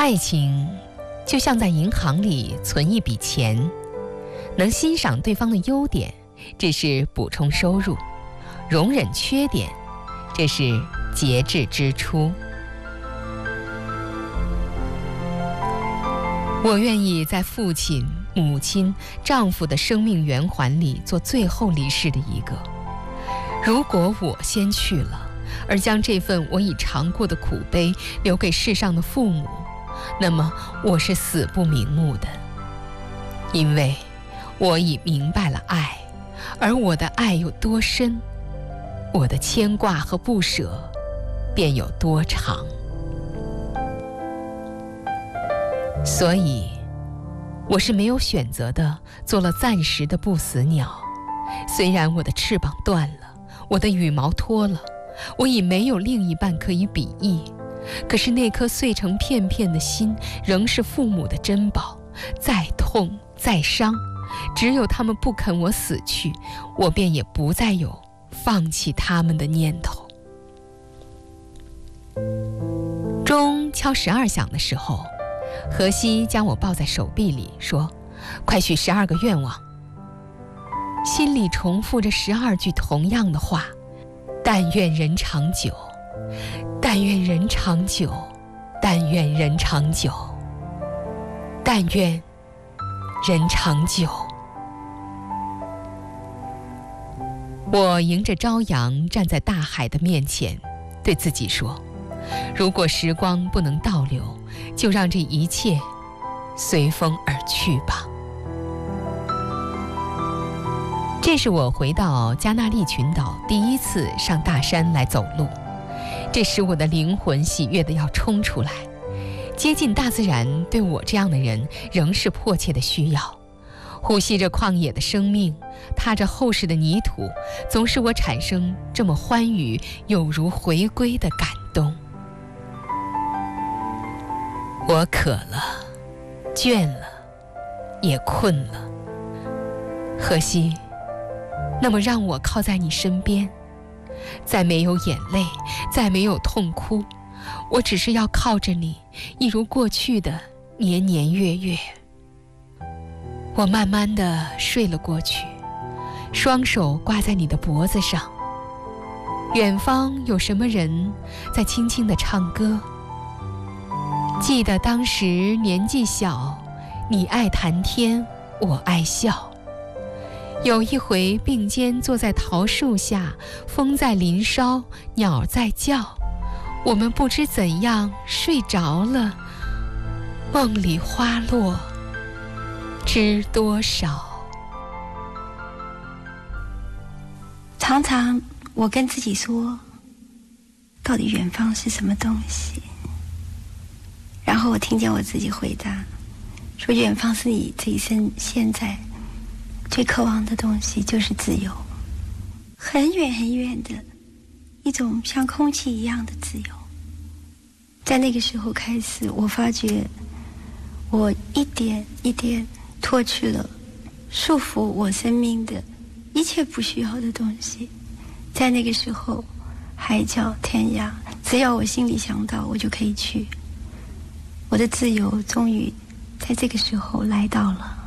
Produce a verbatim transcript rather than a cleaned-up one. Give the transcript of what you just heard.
爱情就像在银行里存一笔钱，能欣赏对方的优点，这是补充收入；容忍缺点，这是节制支出。我愿意在父亲、母亲、丈夫的生命圆环里做最后离世的一个。如果我先去了，而将这份我已尝过的苦悲留给世上的父母，那么我是死不瞑目的，因为我已明白了爱，而我的爱有多深，我的牵挂和不舍便有多长。所以我是没有选择的做了暂时的不死鸟，虽然我的翅膀断了，我的羽毛脱了，我已没有另一半可以比翼，可是那颗碎成片片的心仍是父母的珍宝，再痛再伤，只有他们不肯我死去，我便也不再有放弃他们的念头。钟敲十二响的时候，荷西将我抱在手臂里说，快许十二个愿望。心里重复着十二句同样的话，但愿人长久，但愿人长久，但愿人长久，但愿人长久。我迎着朝阳站在大海的面前，对自己说，如果时光不能倒流，就让这一切随风而去吧。这是我回到加那利群岛第一次上大山来走路，这使我的灵魂喜悦地要冲出来。接近大自然对我这样的人仍是迫切的需要。呼吸着旷野的生命，踏着厚实的泥土，总使我产生这么欢愉有如回归的感动。我渴了，倦了，也困了，荷西，那么让我靠在你身边，再没有眼泪，再没有痛哭，我只是要靠着你，一如过去的年年月月。我慢慢地睡了过去，双手挂在你的脖子上。远方有什么人在轻轻地唱歌？记得当时年纪小，你爱谈天，我爱笑。有一回并肩坐在桃树下，风在林梢，鸟在叫，我们不知怎样睡着了，梦里花落知多少。 常常我跟自己说，到底远方是什么东西？然后我听见我自己回答，说远方是你这一生现在最渴望的东西，就是自由。很远很远的一种像空气一样的自由。在那个时候开始，我发觉我一点一点脱去了束缚我生命的一切不需要的东西。在那个时候，海角天涯，只要我心里想到，我就可以去。我的自由终于在这个时候来到了。